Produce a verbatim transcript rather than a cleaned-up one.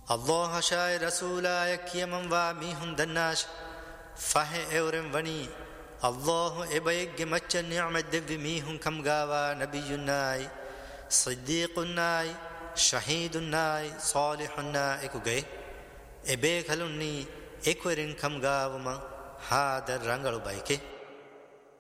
الله شاي رسولا يكيمن واميهم دناش فه اورم وني الله ابيج مچ نعمت دب ميهم كم غاوا نبينا صديقنا شهيدنا صالحنا اكو گئے ابے خلني اكورن كم غاوما هذا رنگلو بايكه